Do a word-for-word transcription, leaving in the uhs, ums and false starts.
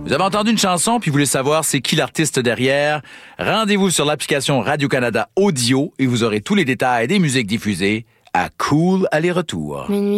Vous avez entendu une chanson puis vous voulez savoir c'est qui l'artiste derrière? Rendez-vous sur l'application Radio-Canada Audio et vous aurez tous les détails des musiques diffusées à Cool Aller-Retour. Minuit